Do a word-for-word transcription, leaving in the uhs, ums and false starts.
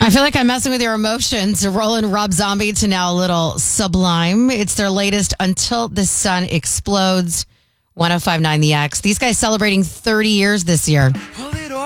I feel like I'm messing with your emotions. Rolling Rob Zombie to now a little Sublime. It's their latest Until the Sun Explodes. ten fifty-nine The X. These guys celebrating thirty years this year.